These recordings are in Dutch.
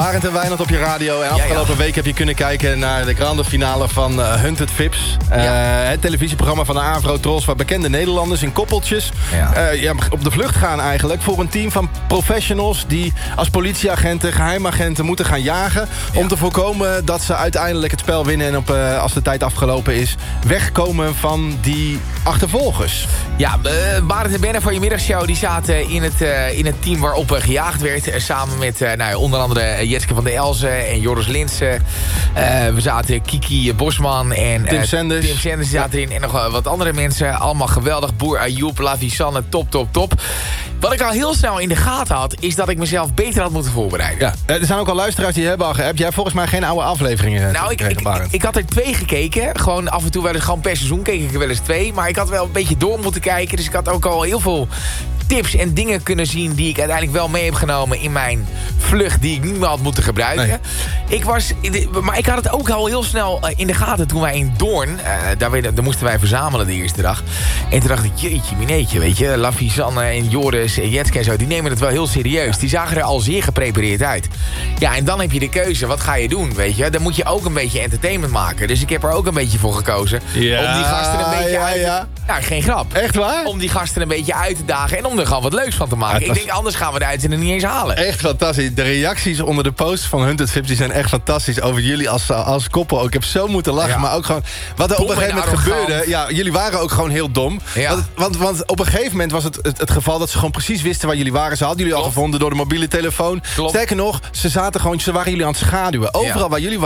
Barend en Wijnand op je radio. En afgelopen week heb je kunnen kijken naar de grande finale van Hunted Vips. Het televisieprogramma van de Avro Tros, waar bekende Nederlanders in koppeltjes op de vlucht gaan eigenlijk. Voor een team van professionals die als politieagenten, geheimagenten moeten gaan jagen. Om te voorkomen dat ze uiteindelijk het spel winnen. En als de tijd afgelopen is, wegkomen van die achtervolgers. Ja, Barend en Benne van je middagshow, die zaten in het team waarop gejaagd werd. Samen met onder andere Jetske van der Elzen en Joris Linssen. We zaten Kiki Bosman en Tim Sanders. Zaten erin. En nog wat andere mensen. Allemaal geweldig. Boer Ayoub, Lavi Sanne, top. Wat ik al heel snel in de gaten had, is dat ik mezelf beter had moeten voorbereiden. Ja, er zijn ook al luisteraars die hebben al geappt. Jij hebt volgens mij geen oude afleveringen. Nou, ik had er 2 gekeken. Gewoon af en toe wel eens, gewoon per seizoen keek ik er wel eens 2. Maar ik had wel een beetje door moeten kijken. Dus ik had ook al heel veel tips en dingen kunnen zien die ik uiteindelijk wel mee heb genomen in mijn vlucht die ik niet meer had moeten gebruiken. Nee. Maar ik had het ook al heel snel in de gaten toen wij in Doorn, daar moesten wij verzamelen de eerste dag. En toen dacht ik, jeetje mineetje, weet je, Laffie, Sanne en Joris en Jetske en zo, die nemen het wel heel serieus. Die zagen er al zeer geprepareerd uit. Ja, en dan heb je de keuze, wat ga je doen, weet je? Dan moet je ook een beetje entertainment maken. Dus ik heb er ook een beetje voor gekozen. Ja, om die gasten een beetje Ja, geen grap. Echt waar? Om die gasten een beetje uit te dagen en om er gewoon wat leuks van te maken. Ik denk, anders gaan we de uitzending niet eens halen. Echt fantastisch. De reacties onder de posts van Hunted Vips die zijn echt fantastisch. Over jullie als koppel ook. Ik heb zo moeten lachen, maar ook gewoon wat er op een gegeven moment gebeurde. Ja, jullie waren ook gewoon heel dom. Ja. Want op een gegeven moment was het geval dat ze gewoon precies wisten waar jullie waren. Ze hadden jullie al gevonden door de mobiele telefoon. Sterker nog, ze waren jullie aan het schaduwen. Overal waar jullie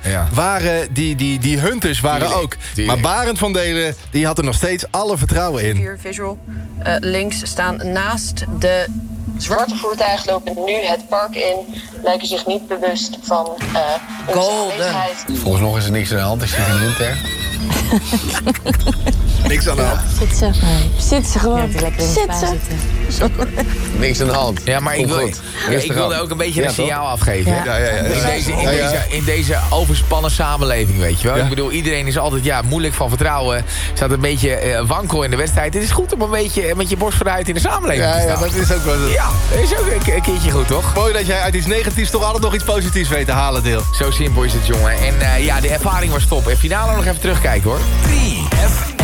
waren die hunters waren ook. Maar Barend van Delen, die had er nog steeds alle vertrouwen in. Hier visual links staan naast de zwarte voertuigen, lopen nu het park in, lijken zich niet bewust van onze aanwezigheid. Volgens nog is er niks aan de hand, ik zie een hund er. Niks aan de hand. Zit ze gewoon. Zit ze. Niks aan de hand. Ja, maar ik wilde ook een beetje een signaal afgeven. In deze overspannen samenleving, weet je wel. Ik bedoel, iedereen is altijd moeilijk van vertrouwen. Staat een beetje wankel in de wedstrijd. Het is goed om een beetje met je borst vooruit in de samenleving te staan. Ja, dat is ook wel. Ja, dat is ook een keertje goed, toch? Mooi dat jij uit iets negatiefs toch altijd nog iets positiefs weet te halen, Deel. Zo simpel is het, jongen. En de ervaring was top. En finale nog even terugkijken, hoor. 3FM.